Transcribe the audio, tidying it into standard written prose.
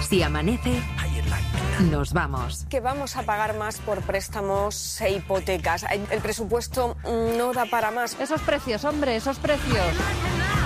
Si amanece, nos vamos. Que vamos a pagar más por préstamos e hipotecas. El presupuesto no da para más. Esos precios, hombre, esos precios.